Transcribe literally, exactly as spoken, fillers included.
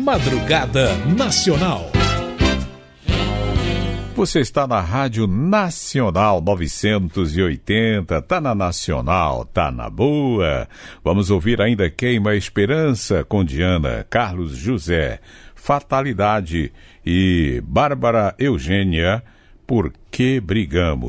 Madrugada Nacional. Você está na Rádio Nacional novecentos e oitenta, tá na Nacional, tá na boa. Vamos ouvir ainda Queima a Esperança com Diana, Carlos José, Fatalidade e Bárbara Eugênia, Por que Brigamos?